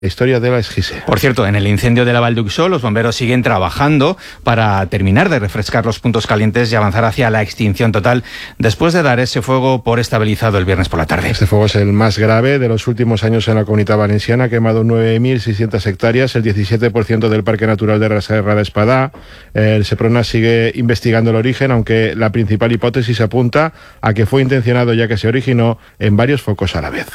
Historia de la Esquise. Por cierto, en el incendio de la Vall d'Uixó, los bomberos siguen trabajando para terminar de refrescar los puntos calientes y avanzar hacia la extinción total después de dar ese fuego por estabilizado el viernes por la tarde. Este fuego es el más grave de los últimos años en la Comunitat Valenciana. Ha quemado 9.600 hectáreas, el 17% del Parque Natural de la Serra d'Espadà. El Seprona sigue investigando el origen, aunque la principal hipótesis apunta a que fue intencionado, ya que se originó en varios focos a la vez.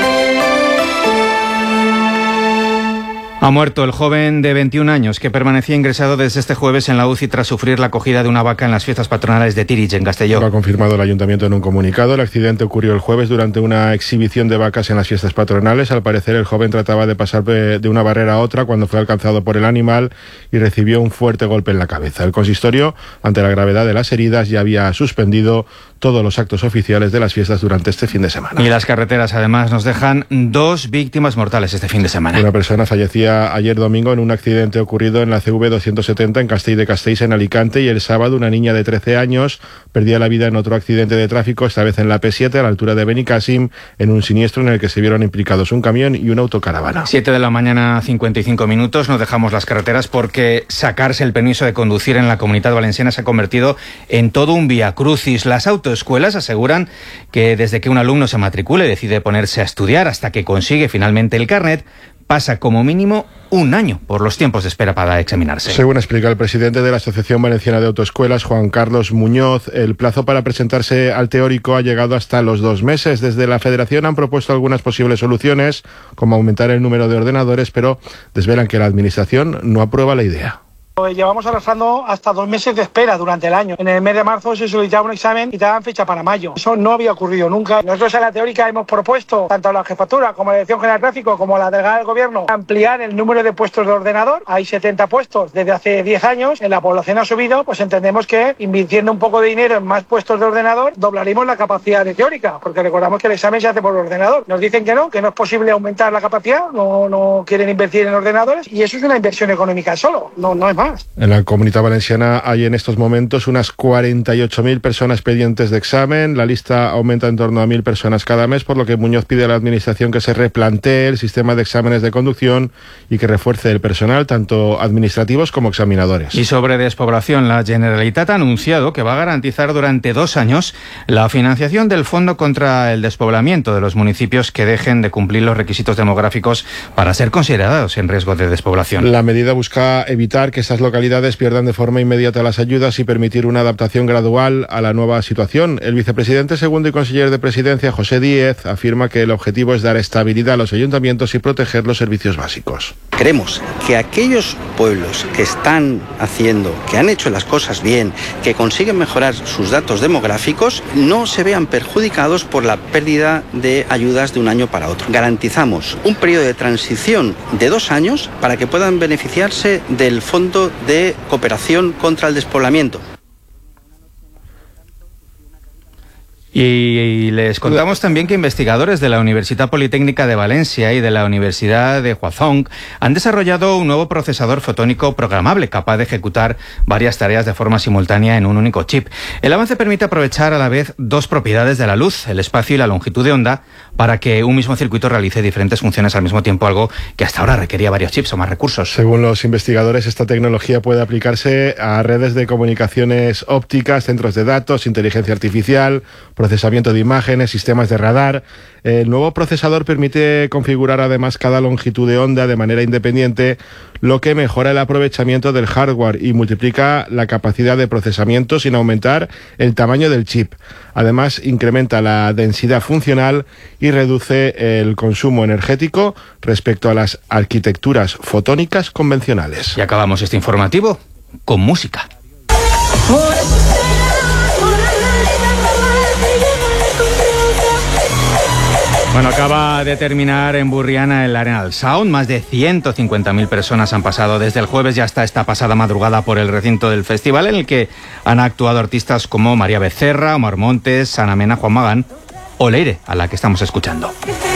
Ha muerto el joven de 21 años que permanecía ingresado desde este jueves en la UCI tras sufrir la acogida de una vaca en las fiestas patronales de Tírig, en Castelló. Lo ha confirmado el ayuntamiento en un comunicado. El accidente ocurrió el jueves durante una exhibición de vacas en las fiestas patronales. Al parecer, el joven trataba de pasar de una barrera a otra cuando fue alcanzado por el animal y recibió un fuerte golpe en la cabeza. El consistorio, ante la gravedad de las heridas, ya había suspendido todos los actos oficiales de las fiestas durante este fin de semana. Y las carreteras, además, nos dejan 2 víctimas mortales este fin de semana. Una persona fallecía ayer domingo en un accidente ocurrido en la CV 270 en Castell de Castells, en Alicante, y el sábado una niña de 13 años perdía la vida en otro accidente de tráfico, esta vez en la P7 a la altura de Benicàssim, en un siniestro en el que se vieron implicados un camión y una autocaravana. 7 de la mañana, 55 minutos. No dejamos las carreteras porque sacarse el permiso de conducir en la Comunitat Valenciana se ha convertido en todo un viacrucis. Las autoescuelas aseguran que desde que un alumno se matricule, decide ponerse a estudiar hasta que consigue finalmente el carnet, pasa como mínimo un año por los tiempos de espera para examinarse. Según explica el presidente de la Asociación Valenciana de Autoescuelas, Juan Carlos Muñoz, el plazo para presentarse al teórico ha llegado hasta los 2 meses. Desde la Federación han propuesto algunas posibles soluciones, como aumentar el número de ordenadores, pero desvelan que la Administración no aprueba la idea. Llevamos arrastrando hasta 2 meses de espera durante el año. En el mes de marzo se solicitaba un examen y te daban fecha para mayo. Eso no había ocurrido nunca. Nosotros en la teórica hemos propuesto, tanto a la jefatura como a la Dirección General de Tráfico como a la delegada del Gobierno, ampliar el número de puestos de ordenador. Hay 70 puestos desde hace 10 años. En la población ha subido, pues entendemos que invirtiendo un poco de dinero en más puestos de ordenador, doblaremos la capacidad de teórica, porque recordamos que el examen se hace por ordenador. Nos dicen que no es posible aumentar la capacidad, no quieren invertir en ordenadores, y eso es una inversión económica solo, no es más. En la Comunitat Valenciana hay en estos momentos unas 48.000 personas pendientes de examen. La lista aumenta en torno a 1.000 personas cada mes, por lo que Muñoz pide a la Administración que se replantee el sistema de exámenes de conducción y que refuerce el personal, tanto administrativos como examinadores. Y sobre despoblación, la Generalitat ha anunciado que va a garantizar durante 2 años la financiación del Fondo contra el Despoblamiento de los municipios que dejen de cumplir los requisitos demográficos para ser considerados en riesgo de despoblación. La medida busca evitar que esas localidades pierdan de forma inmediata las ayudas y permitir una adaptación gradual a la nueva situación. El vicepresidente segundo y consejero de Presidencia, José Díez, afirma que el objetivo es dar estabilidad a los ayuntamientos y proteger los servicios básicos. Queremos que aquellos pueblos que están haciendo, que han hecho las cosas bien, que consiguen mejorar sus datos demográficos, no se vean perjudicados por la pérdida de ayudas de un año para otro. Garantizamos un periodo de transición de 2 años para que puedan beneficiarse del Fondo de Cooperación contra el Despoblamiento. Y les contamos también que investigadores de la Universitat Politécnica de Valencia y de la Universidad de Huazong han desarrollado un nuevo procesador fotónico programable capaz de ejecutar varias tareas de forma simultánea en un único chip. El avance permite aprovechar a la vez 2 propiedades de la luz, el espacio y la longitud de onda, para que un mismo circuito realice diferentes funciones al mismo tiempo, algo que hasta ahora requería varios chips o más recursos. Según los investigadores, esta tecnología puede aplicarse a redes de comunicaciones ópticas, centros de datos, inteligencia artificial, procesamiento de imágenes, sistemas de radar. El nuevo procesador permite configurar además cada longitud de onda de manera independiente, lo que mejora el aprovechamiento del hardware y multiplica la capacidad de procesamiento sin aumentar el tamaño del chip. Además, incrementa la densidad funcional y reduce el consumo energético respecto a las arquitecturas fotónicas convencionales. Y acabamos este informativo con música. Bueno, acaba de terminar en Burriana el Arenal Sound. Más de 150.000 personas han pasado desde el jueves y hasta esta pasada madrugada por el recinto del festival, en el que han actuado artistas como María Becerra, Omar Montes, Ana Mena, Juan Magán o Leire, a la que estamos escuchando.